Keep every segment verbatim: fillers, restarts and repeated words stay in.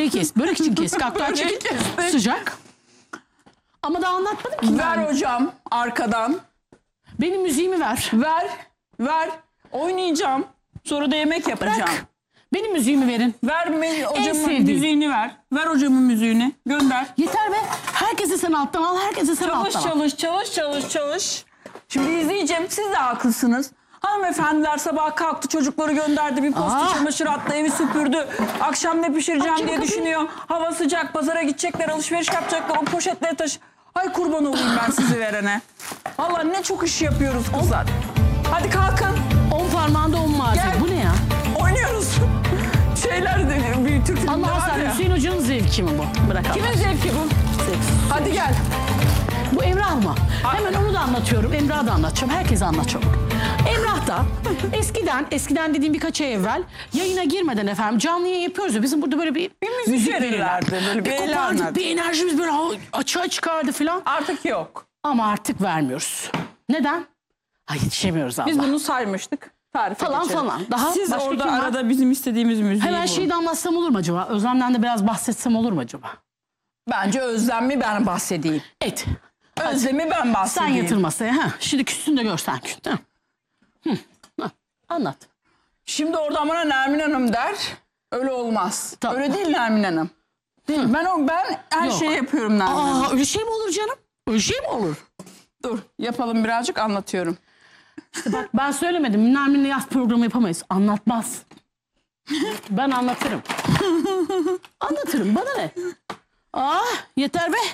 böreği kes. Börek için kes. Kalk çekil. Sıcak. Ama daha anlatmadım ki. Ver ben. hocam arkadan. Benim müziğimi ver. Ver. Ver. Oynayacağım. Sonra da yemek yapacağım. Bırak. Benim müziğimi verin. Ver hocamın sevdiğim. müziğini ver. Ver hocamın müziğini. Gönder. Yeter be. Herkese sen alttan al. Herkese sen Çalış alttan al. çalış çalış çalış çalış. Şimdi izleyeceğim. Siz de haklısınız. Hanımefendiler sabah kalktı, çocukları gönderdi, bir posta Aa. çamaşır attı, evi süpürdü. Akşam ne pişireceğim Açın diye kapıyı. düşünüyor. Hava sıcak, pazara gidecekler, alışveriş yapacaklar, o poşetleri taşı. Ay kurban olayım ben sizi verene. Vallahi ne çok iş yapıyoruz kızlar. Hadi kalkın. On parmağında on malzeme. Gel. Bu ne ya? Oynuyoruz. Şeyler de bir Türk filmde Allah var sen ya. Hüseyin Hoca'nın zevki mi bu? Bırak Allah. Kimin zevki bu? Hadi gel. Bu Emrah mı? Hemen onu da anlatıyorum. Emrah'ı da anlatacağım. Herkese anlatacağım. Emrah da eskiden, eskiden dediğim birkaç ay evvel yayına girmeden efendim canlı yayın yapıyoruz ya. Bizim burada böyle bir, Bir müzik verirlerdi, böyle bir bir eğlenirdik. kopardık, bir enerjimiz böyle açığa çıkardı falan. Artık yok. Ama artık vermiyoruz. Neden? Ay yetişemiyoruz abla. Biz bunu saymıştık. Tarife Falan geçelim. falan. Daha Siz başka orada kim var? arada bizim istediğimiz müziği Hemen bulun. şeyi de anlatsam olur mu acaba? Özlem'den de biraz bahsetsem olur mu acaba? Bence Özlem'i ben bahsedeyim. Et. Özlem'i ben Sen bahsedeyim. yatır masaya. Ha. Şimdi küstün de görsen küstün. Ha. Hı. Ha. Anlat. Şimdi oradan bana Nermin Hanım der. Öyle olmaz. Tamam. Öyle değil Nermin Hanım. Değil. Ben o ben her Yok. şeyi yapıyorum Nermin Hanım. Aa öyle şey mi olur canım? Öyle şey mi olur? Dur yapalım birazcık anlatıyorum. Bak ben söylemedim. Nermin'le yaz programı yapamayız. Anlatmaz. Ben anlatırım. Anlatırım. Bana ne? Aa yeter be.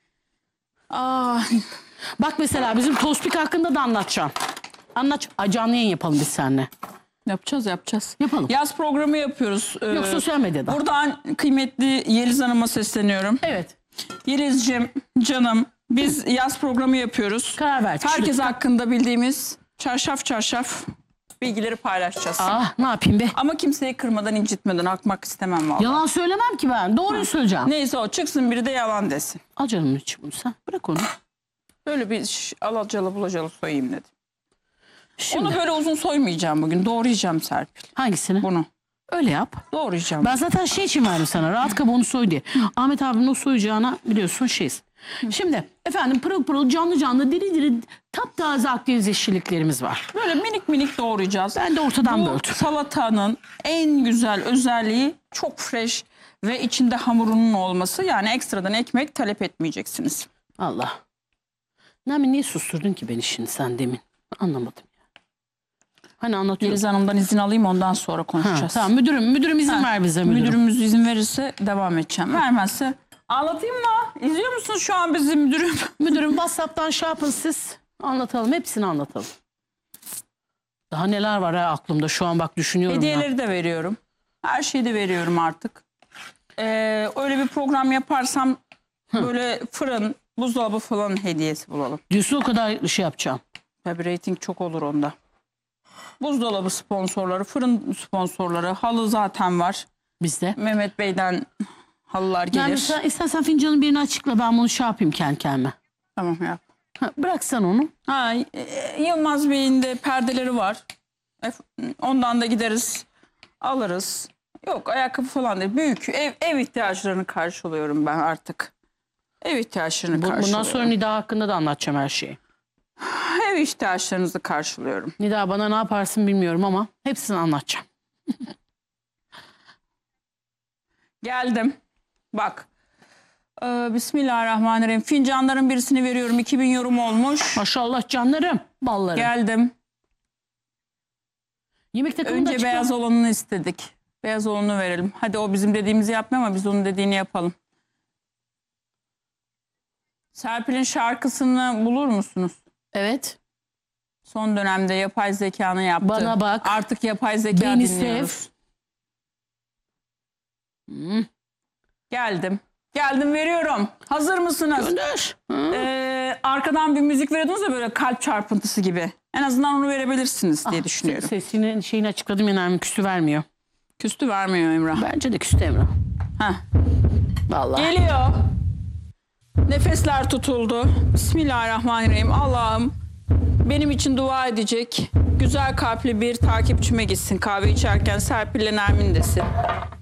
Aa, Bak mesela bizim Tospik hakkında da anlatacağım. Anlat. Ay canlı yayın yapalım biz seninle. yapacağız yapacağız. Yapalım. Yaz programı yapıyoruz. Ee, Yok sosyal medyada. Buradan kıymetli Yeliz Hanım'a sesleniyorum. Evet. Yeliz'cim canım biz yaz programı yapıyoruz. Karar verdik. Herkes Şurada- hakkında bildiğimiz çarşaf çarşaf bilgileri paylaşacağız. Ah ne yapayım be? Ama kimseyi kırmadan incitmeden akmak istemem vallahi. Yalan söylemem ki ben. Doğruyu söyleyeceğim. Neyse o çıksın biri de yalan desin. Al canım içi bunu sen. Bırak onu. Böyle bir ş- alacalı bulacalı soyayım dedim. Şimdi Onu böyle uzun soymayacağım bugün. Doğrayacağım Serpil. hangisini? Bunu. Öyle yap. Doğrayacağım. Ben zaten şey için verdim sana. Rahat kabuğunu soy diye. Ahmet abinin o soyacağına biliyorsun şeyiz. Şimdi efendim pırıl pırıl canlı canlı diri diri taptaze Akdeniz yeşilliklerimiz var. Böyle minik minik doğrayacağız. Ben de ortadan Bu böldüm. salatanın en güzel özelliği çok fresh ve içinde hamurunun olması. Yani ekstradan ekmek talep etmeyeceksiniz. Allah. Nermin niye susturdun ki beni şimdi sen demin? Anlamadım ya. Hani anlatıyorum. Yeliz Hanım'dan izin alayım ondan sonra Ha, konuşacağız. tamam müdürüm. Müdürüm izin Ha, ver bize müdürüm. Müdürümüz izin verirse devam edeceğim. Vermezse anlatayım mı? İzliyor musunuz şu an bizi müdürüm? Müdürüm WhatsApp'tan şey yapın siz. Anlatalım. Hepsini anlatalım. Daha neler var ha aklımda şu an bak düşünüyorum. ya. Hediyeleri de veriyorum. Her şeyi de veriyorum artık. Ee, öyle bir program yaparsam böyle fırın, buzdolabı falan hediyesi bulalım. Diyorsun o kadar şey yapacağım. Tabii reyting çok olur onda. Buzdolabı sponsorları, fırın sponsorları, halı zaten var. Bizde. Mehmet Bey'den halılar gelir. Yani sen istersen fincanın birini açıkla ben bunu şey yapayım kendi kendime. Tamam yap. Ha, bırak sen onu. Ha, e, Yılmaz Bey'in de perdeleri var. E, Ondan da gideriz, alırız. Yok ayakkabı falan değil. Büyük ev, ev ihtiyaçlarını karşılıyorum ben artık. Ev ihtiyaçlarını Bu- karşılıyorum. Bundan sonra Nida hakkında da anlatacağım her şeyi. Ev ihtiyaçlarınızı karşılıyorum. Nida bana ne yaparsın bilmiyorum ama hepsini anlatacağım. Geldim. Bak. Ee, Bismillahirrahmanirrahim. Fincanların birisini veriyorum. iki bin yorum olmuş. Maşallah canlarım, ballarım. Geldim. Yemek takımını da Önce açıkla. beyaz olanını istedik. Beyaz olanı verelim. Hadi o bizim dediğimizi yapmıyor ama biz onun dediğini yapalım. Serpil'in şarkısını bulur musunuz? Evet. Son dönemde yapay zekanın yaptığı. Bana bak. Artık yapay zeka Beni dinliyoruz. Hmm. Geldim. Geldim veriyorum. Hazır mısınız? Gönder. Hı. Ee, arkadan bir müzik veriyordunuz da böyle kalp çarpıntısı gibi. En azından onu verebilirsiniz diye Ah, düşünüyorum. Sesini şeyini açıkladım ya Nermin küstü vermiyor. Küstü vermiyor Emrah. Bence de küstü Emrah. Heh. Vallahi. Geliyor. Nefesler tutuldu. Bismillahirrahmanirrahim. Allah'ım benim için dua edecek güzel kalpli bir takipçime gitsin. Kahve içerken Serpil'le Nermin desin.